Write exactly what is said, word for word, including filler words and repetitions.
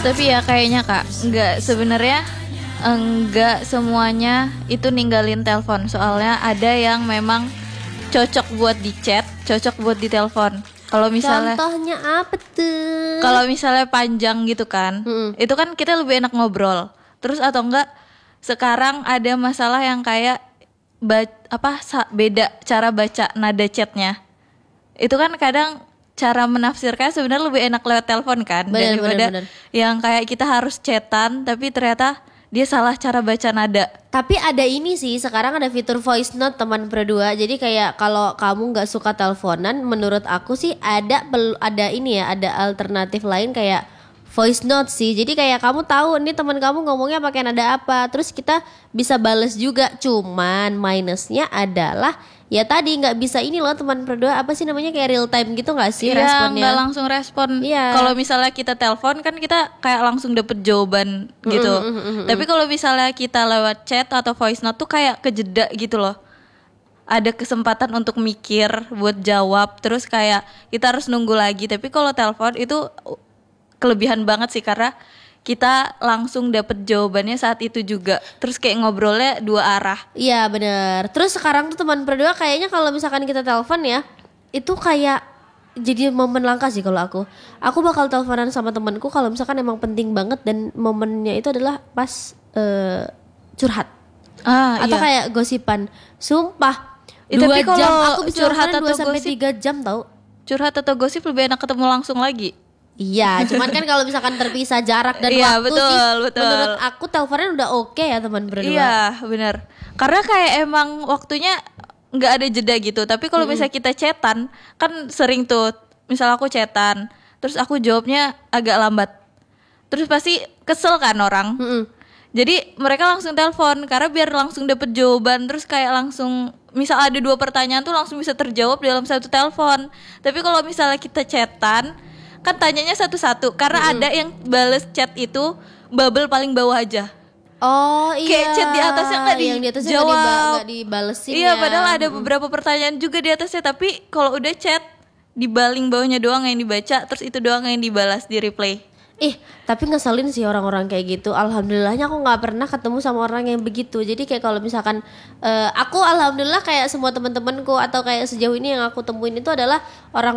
Tapi ya kayaknya Kak, nggak sebenarnya enggak semuanya itu ninggalin telepon. Soalnya ada yang memang cocok buat di chat, cocok buat di telepon. Kalau misalnya Contohnya apa tuh? Kalau misalnya panjang gitu kan, hmm. itu kan kita lebih enak ngobrol. Terus atau enggak sekarang ada masalah yang kayak ba- apa beda cara baca nada chatnya. Itu kan kadang cara menafsirkan sebenarnya lebih enak lewat telepon kan, bener, daripada bener, bener. yang kayak kita harus chatan tapi ternyata dia salah cara baca nada. Tapi ada ini sih, sekarang ada fitur voice note teman berdua. Jadi kayak kalau kamu nggak suka teleponan, menurut aku sih ada ada ini ya, ada alternatif lain kayak voice note sih. Jadi kayak kamu tahu nih teman kamu ngomongnya pakai nada apa, terus kita bisa bales juga. Cuman minusnya adalah ya tadi nggak bisa ini loh teman berdua, apa sih namanya, kayak real time gitu nggak sih ya, responnya? Nggak langsung respon. Ya. Kalau misalnya kita telepon kan kita kayak langsung dapet jawaban gitu. Mm, mm, mm, mm. Tapi kalau misalnya kita lewat chat atau voice note tuh kayak kejeda gitu loh. Ada kesempatan untuk mikir buat jawab, terus kayak kita harus nunggu lagi. Tapi kalau telepon itu kelebihan banget sih karena kita langsung dapet jawabannya saat itu juga. Terus kayak ngobrolnya dua arah. Iya benar. Terus sekarang tuh teman berdua kayaknya kalau misalkan kita telepon ya, itu kayak jadi momen langka sih kalau aku. Aku bakal teleponan sama temanku kalau misalkan emang penting banget dan momennya itu adalah pas uh, curhat. Ah, atau iya. kayak gosipan. Sumpah. Ya, dua tapi jam aku bisa curhat atau dua sampai gosip, tiga jam tau. Curhat atau gosip lebih enak ketemu langsung lagi. Iya, cuman kan kalau misalkan terpisah jarak dan iya, waktu betul, sih betul. menurut aku teleponan udah oke okay ya teman berdua. Iya, benar. Karena kayak emang waktunya nggak ada jeda gitu. Tapi kalau mm-hmm. misalnya kita chatan, kan sering tuh, misal aku chatan, terus aku jawabnya agak lambat. Terus pasti kesel kan orang. Mm-hmm. Jadi mereka langsung telepon karena biar langsung dapet jawaban, terus kayak langsung misal ada dua pertanyaan tuh langsung bisa terjawab dalam satu telepon. Tapi kalau misalnya kita chatan, kan tanyanya satu-satu karena mm-hmm. ada yang bales chat itu bubble paling bawah aja. Oh iya. Kayak chat di atasnya nggak dijawab, nggak dibalesin. Iya, ya. padahal ada beberapa pertanyaan juga di atasnya, tapi kalau udah chat di baling bawahnya doang yang dibaca, terus itu doang yang dibalas di replay. Ih, tapi ngeselin sih orang-orang kayak gitu. Alhamdulillahnya aku nggak pernah ketemu sama orang yang begitu. Jadi kayak kalau misalkan uh, aku alhamdulillah kayak semua teman-temanku atau kayak sejauh ini yang aku temuin itu adalah orang